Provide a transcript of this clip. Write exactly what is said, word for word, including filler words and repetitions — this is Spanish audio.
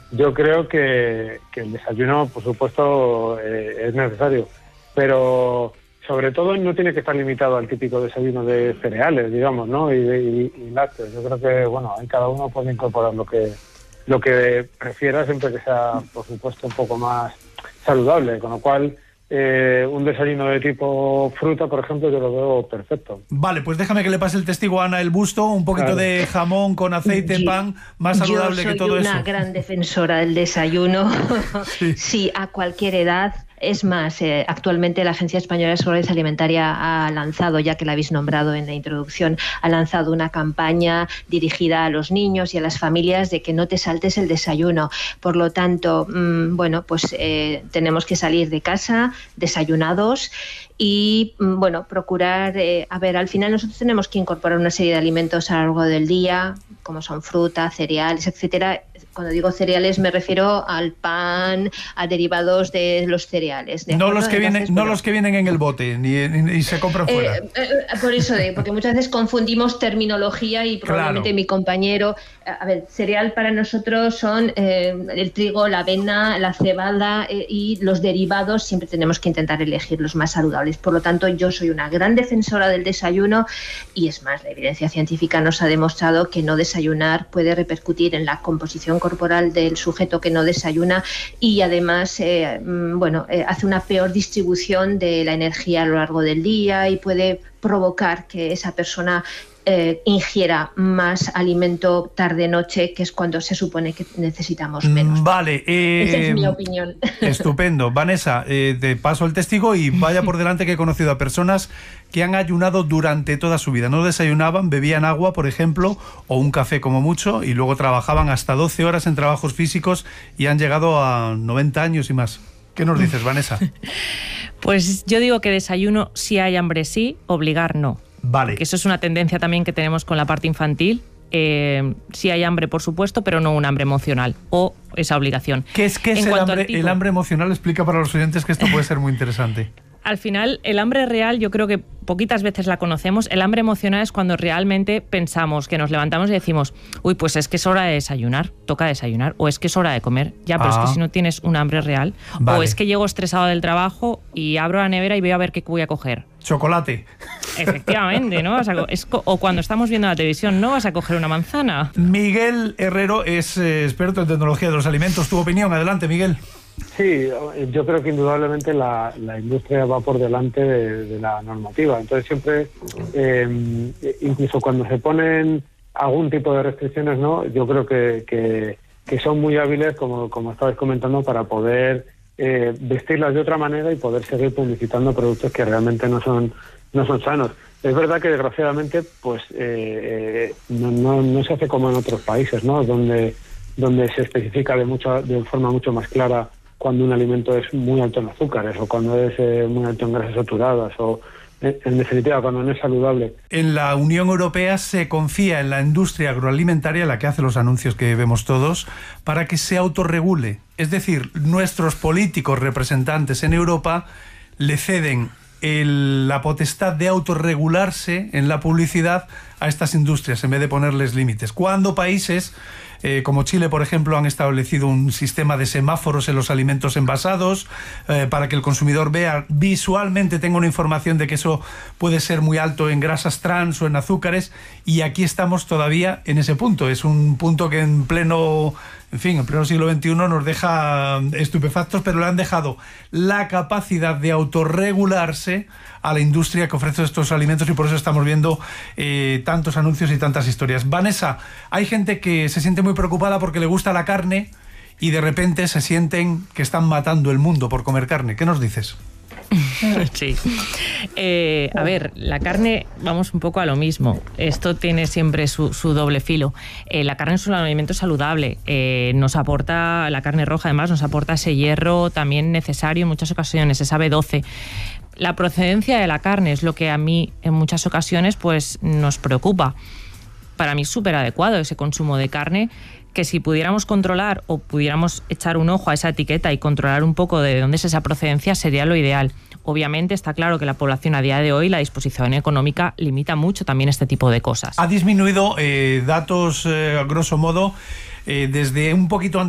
yo creo que, que el desayuno, por supuesto, eh, es necesario, pero sobre todo no tiene que estar limitado al típico desayuno de cereales, digamos, ¿no? Y, de, y, y lácteos. Yo creo que, bueno, ahí cada uno puede incorporar lo que lo que prefiera, siempre que sea, por supuesto, un poco más saludable, con lo cual eh, un desayuno de tipo fruta, por ejemplo, yo lo veo perfecto. Vale, pues déjame que le pase el testigo a Ana el Busto, un poquito claro. de jamón con aceite, yo, pan, más saludable que todo eso. Yo soy una gran defensora del desayuno, sí. sí, a cualquier edad. Es más, eh, actualmente la Agencia Española de Seguridad Alimentaria ha lanzado, ya que la habéis nombrado en la introducción, ha lanzado una campaña dirigida a los niños y a las familias de que no te saltes el desayuno. Por lo tanto, mmm, bueno, pues eh, tenemos que salir de casa desayunados y, mmm, bueno, procurar, eh, a ver, al final nosotros tenemos que incorporar una serie de alimentos a lo largo del día, como son fruta, cereales, etcétera. Cuando digo cereales me refiero al pan, a derivados de los cereales. ¿De no, los que vienen, Entonces, no bueno, los que vienen en el bote ni, ni, ni se compran fuera. Eh, eh, por eso, de, porque muchas veces confundimos terminología y probablemente claro. mi compañero... A ver, cereal para nosotros son eh, el trigo, la avena, la cebada eh, y los derivados. Siempre tenemos que intentar elegir los más saludables. Por lo tanto, yo soy una gran defensora del desayuno y es más, la evidencia científica nos ha demostrado que no desayunar puede repercutir en la composición corporal del sujeto que no desayuna y además eh, bueno, eh, hace una peor distribución de la energía a lo largo del día y puede provocar que esa persona eh, ingiera más alimento tarde-noche, que es cuando se supone que necesitamos menos. Vale. Eh, Esa es mi opinión. Estupendo. Vanessa, eh, te paso el testigo y vaya por delante que he conocido a personas que han ayunado durante toda su vida. No desayunaban, bebían agua, por ejemplo, o un café como mucho, y luego trabajaban hasta doce horas en trabajos físicos y han llegado a noventa años y más. ¿Qué nos dices, Vanessa? Pues yo digo que desayuno si hay hambre sí, obligar no. Vale. Porque eso es una tendencia también que tenemos con la parte infantil. Eh, si hay hambre, por supuesto, pero no un hambre emocional o esa obligación. ¿Qué es, qué es el, hambre, tipo, el hambre emocional? Explica para los oyentes que esto puede ser muy interesante. Al final, el hambre real yo creo que poquitas veces la conocemos. El hambre emocional es cuando realmente pensamos, que nos levantamos y decimos, uy, pues es que es hora de desayunar, toca desayunar, o es que es hora de comer. Ya, pero ah. es que si no tienes un hambre real, vale. o es que llego estresado del trabajo y abro la nevera y voy a ver qué voy a coger. Chocolate. Efectivamente, ¿no? Vas a, es, o cuando estamos viendo la televisión, ¿no? Vas a coger una manzana. Miguel Herrero es eh, experto en tecnología de los alimentos. Tu opinión, adelante, Miguel. Sí, yo creo que indudablemente la, la industria va por delante de, de la normativa. Entonces siempre, eh, incluso cuando se ponen algún tipo de restricciones, ¿no? Yo creo que, que, que son muy hábiles, como, como estabais comentando, para poder eh, vestirlas de otra manera y poder seguir publicitando productos que realmente no son, no son sanos. Es verdad que desgraciadamente pues eh, eh, no, no, no se hace como en otros países, ¿no? Donde, donde se especifica de, mucho, de forma mucho más clara cuando un alimento es muy alto en azúcares o cuando es eh, muy alto en grasas saturadas o, en definitiva, cuando no es saludable. En la Unión Europea se confía en la industria agroalimentaria, la que hace los anuncios que vemos todos, para que se autorregule. Es decir, nuestros políticos representantes en Europa le ceden el, la potestad de autorregularse en la publicidad a estas industrias en vez de ponerles límites. Cuando países Eh, como Chile, por ejemplo, han establecido un sistema de semáforos en los alimentos envasados eh, para que el consumidor vea visualmente, tenga una información de que eso puede ser muy alto en grasas trans o en azúcares, y aquí estamos todavía en ese punto. Es un punto que en pleno, en fin, en pleno siglo veintiuno nos deja estupefactos, pero le han dejado la capacidad de autorregularse a la industria que ofrece estos alimentos, y por eso estamos viendo eh, tantos anuncios y tantas historias. Vanessa, hay gente que se siente muy preocupada porque le gusta la carne y de repente se sienten que están matando el mundo por comer carne. ¿Qué nos dices? Sí. Eh, a ver, la carne, vamos un poco a lo mismo. Esto tiene siempre su, su doble filo. Eh, la carne es un alimento saludable. Eh, nos aporta, la carne roja además, nos aporta ese hierro también necesario en muchas ocasiones, esa B doce. La procedencia de la carne es lo que a mí en muchas ocasiones pues nos preocupa. Para mí es súper adecuado ese consumo de carne, que si pudiéramos controlar o pudiéramos echar un ojo a esa etiqueta y controlar un poco de dónde es esa procedencia, sería lo ideal. Obviamente está claro que la población a día de hoy, la disposición económica limita mucho también este tipo de cosas. Ha disminuido, eh, datos eh, a grosso modo, eh, desde un poquito antes